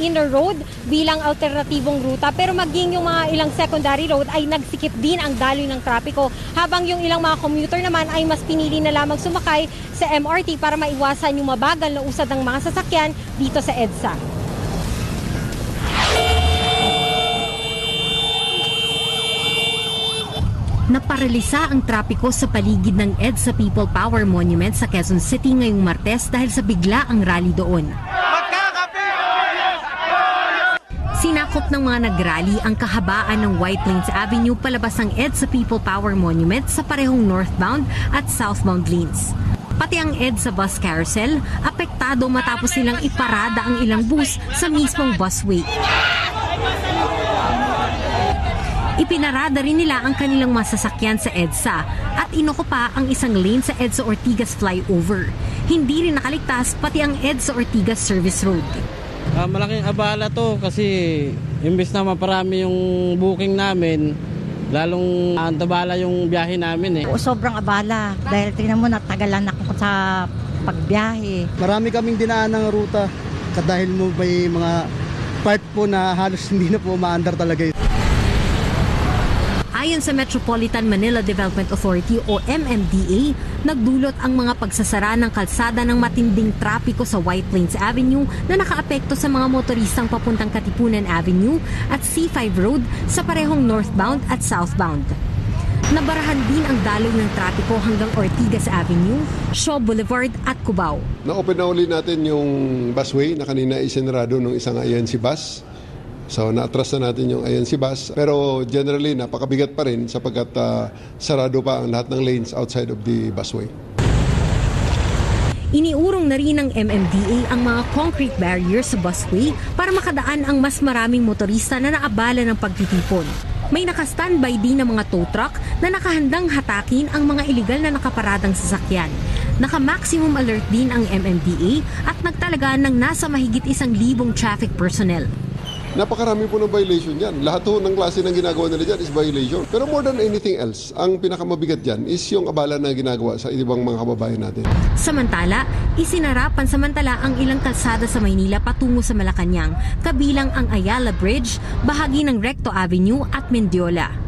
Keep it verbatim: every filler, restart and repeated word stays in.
inner road bilang alternatibong ruta, pero maging yung mga ilang secondary road ay nagsikip din ang daloy ng trapiko, habang yung ilang mga commuter naman ay mas pinili na lamang sumakay sa M R T para maiwasan yung mabagal na usad ng mga sasakyan dito sa EDSA. Naparalisa ang trapiko sa paligid ng EDSA People Power Monument sa Quezon City ngayong Martes dahil sa bigla ang rally doon. Sinakop ng mga nagrally ang kahabaan ng White Plains Avenue palabas ng EDSA People Power Monument sa parehong northbound at southbound lanes. Pati ang EDSA Bus Carousel, apektado matapos nilang iparada ang ilang bus sa mismong busway. Ipinarada rin nila ang kanilang masasakyan sa EDSA at inoko pa ang isang lane sa EDSA Ortigas flyover. Hindi rin nakaligtas pati ang EDSA Ortigas Service Road. Uh, malaking abala to kasi imbes na maparami yung booking namin, lalong antabala yung biyahe namin eh. O, sobrang abala dahil tingnan mo natagalan ako sa pagbiyahe. Marami kaming dinaan ng ruta dahil mo may mga part po na halos hindi na po maandar talaga. Ayon sa Metropolitan Manila Development Authority o M M D A, nagdulot ang mga pagsasara ng kalsada ng matinding trapiko sa White Plains Avenue na nakaapekto sa mga motoristang papuntang Katipunan Avenue at C five Road sa parehong northbound at southbound. Nabarahan din ang daloy ng trapiko hanggang Ortigas Avenue, Shaw Boulevard at Cubao. Na-open na ulit natin yung busway na kanina isinarado ng isang I N C bus. So na-atras na natin yung I N C bus, pero generally napakabigat pa rin sapagkat uh, sarado pa ang lahat ng lanes outside of the busway. Iniurong na rin ng M M D A ang mga concrete barriers sa busway para makadaan ang mas maraming motorista na naabala ng pagtitipon. May naka-standby din ng mga tow truck na nakahandang hatakin ang mga iligal na nakaparadang sasakyan. Naka-maximum alert din ang M M D A at nagtalaga ng nasa mahigit isang libong traffic personnel. Napakarami po ng violation dyan. Lahat po ng klase ng ginagawa nila dyan is violation. Pero more than anything else, ang pinakamabigat dyan is yung abala na ginagawa sa ibang mga kababayan natin. Samantala, isinarapan samantala ang ilang kalsada sa Maynila patungo sa Malacanang, kabilang ang Ayala Bridge, bahagi ng Recto Avenue at Mendiola.